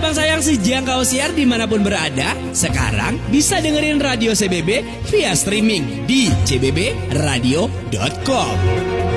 Sabang sayang si jangkau siar dimanapun berada, sekarang bisa dengerin Radio CBB via streaming di cbbradio.com.